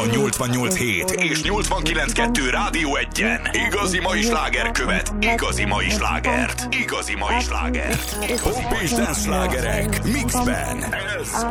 A 88.7 és 89.2 Rádió Egyen igazi mai sláger követ igazi mai slágert. Igazi mai slágert. Pop és dance slágerek mixben. Ez